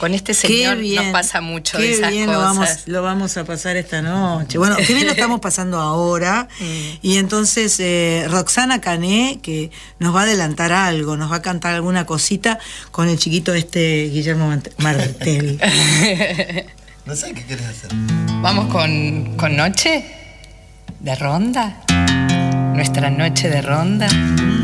Con este señor nos pasa mucho de esas cosas. Lo vamos a pasar esta noche. Bueno, qué bien lo estamos pasando ahora. Y entonces Roxana Cané, que nos va a adelantar algo, nos va a cantar alguna cosita con el chiquito Guillermo Martel. No sé qué quieres hacer. Vamos con Noche de Ronda. Nuestra noche de ronda.